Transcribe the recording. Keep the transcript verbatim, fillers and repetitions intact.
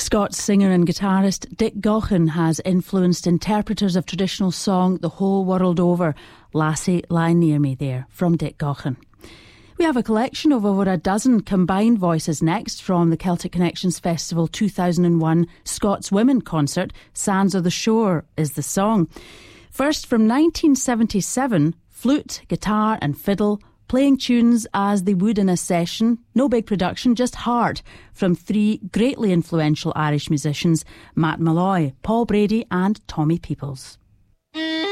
Scots singer and guitarist Dick Gaughan has influenced interpreters of traditional song the whole world over. Lassie, Lie Near Me there, from Dick Gaughan. We have a collection of over a dozen combined voices next from the Celtic Connections Festival two thousand one Scots Women concert. Sands of the Shore is the song. First, from nineteen seventy-seven, flute, guitar and fiddle, playing tunes as they would in a session. No big production, just heart, from three greatly influential Irish musicians, Matt Molloy, Paul Brady and Tommy Peoples.